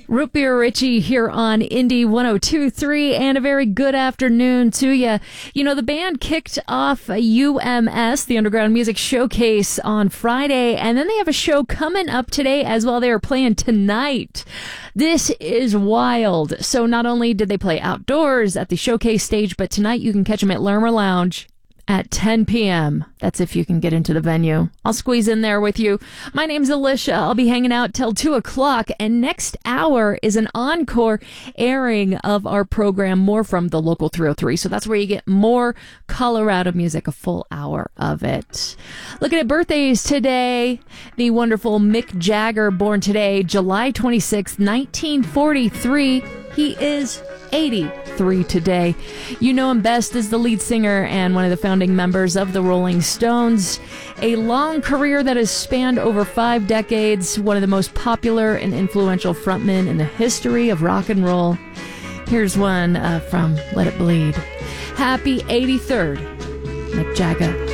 Root Beer Richie here on Indie 102.3, and a very good afternoon to you. You know, the band kicked off UMS, the Underground Music Showcase, on Friday, and then they have a show coming up today as well. They are playing tonight. This is wild. So not only did they play outdoors at the showcase stage, but tonight you can catch them at Lerma Lounge at 10 p.m. That's if you can get into the venue. I'll squeeze in there with you. My name's Alicia. I'll be hanging out till 2 o'clock. And next hour is an encore airing of our program, more from the Local 303. So that's where you get more Colorado music, a full hour of it. Looking at birthdays today, the wonderful Mick Jagger, born today, July 26, 1943. He is 83 today. You know him best as the lead singer and one of the founding members of the Rolling Stones. A long career that has spanned over 5 decades, one of the most popular and influential frontmen in the history of rock and roll. Here's one from Let It Bleed. Happy 83rd, Mick Jagger.